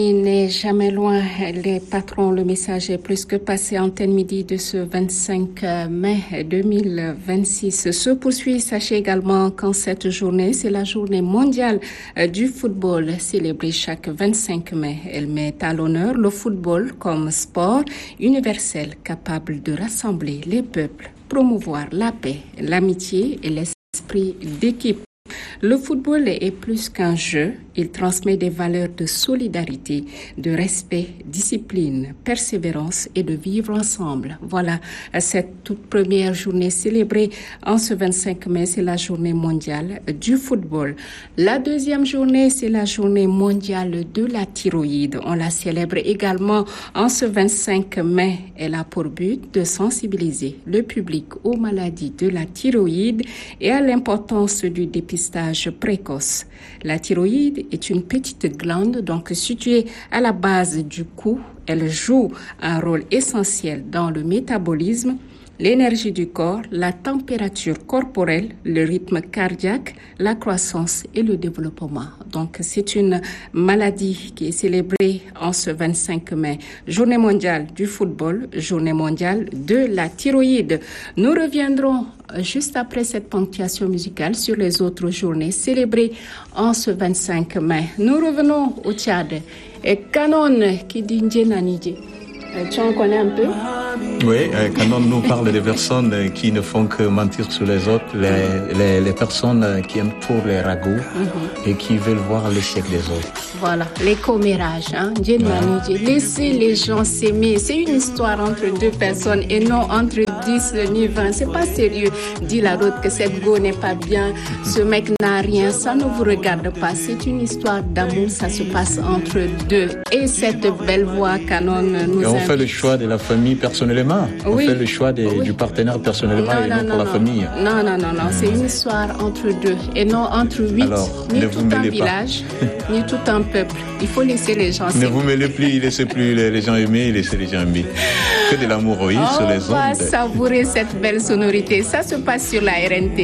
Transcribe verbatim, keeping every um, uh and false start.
Il n'est jamais loin, les patrons. Le message est plus que passé. Antenne Midi de ce vingt-cinq mai deux mille vingt-six se poursuit. Sachez également qu'en cette journée, c'est la journée mondiale du football célébrée chaque vingt-cinq mai. Elle met à l'honneur le football comme sport universel capable de rassembler les peuples, promouvoir la paix, l'amitié et l'esprit d'équipe. Le football est plus qu'un jeu, il transmet des valeurs de solidarité, de respect, discipline, persévérance et de vivre ensemble. Voilà, cette toute première journée célébrée en ce vingt-cinq mai, c'est la journée mondiale du football. La deuxième journée, c'est la journée mondiale de la thyroïde. On la célèbre également en ce vingt-cinq mai. Elle a pour but de sensibiliser le public aux maladies de la thyroïde et à l'importance du dépistage précoce. La thyroïde est une petite glande donc située à la base du cou. Elle joue un rôle essentiel dans le métabolisme, l'énergie du corps, la température corporelle, le rythme cardiaque, la croissance et le développement. Donc, c'est une maladie qui est célébrée en ce vingt-cinq mai. Journée mondiale du football, journée mondiale de la thyroïde. Nous reviendrons juste après cette ponctuation musicale sur les autres journées célébrées en ce vingt-cinq mai. Nous revenons au Tchad. Et Canon qui dit Ndjenanidje. Tu en connais un peu? Oui, euh, quand on nous parle des personnes qui ne font que mentir sur les autres, les, les, les personnes qui aiment trop les ragots mm-hmm. et qui veulent voir l'échec des autres. Voilà, les commérages, hein, ouais. Laissez les gens s'aimer. C'est une histoire entre deux personnes et non entre dix ni vingt. C'est pas sérieux. Dit la route que cette go n'est pas bien, ce mec n'a rien, ça ne vous regarde pas. C'est une histoire d'amour, ça se passe entre deux. Et cette belle voix Canon nous On fait le choix de la famille personnellement. Oui. On fait le choix de, oui. du partenaire personnellement non, et non, non pour non, la famille. Non, non, non, non. Mmh. C'est une histoire entre deux et non entre huit. Alors, ni tout un village, ni tout un peuple. Il faut laisser les gens s'aimer. Ne vous mêlez plus, laissez plus les gens aimer, laissez les gens aimer. Que de l'amour oui, sur les ondes. On va savourer cette belle sonorité. Ça se passe sur la R N T.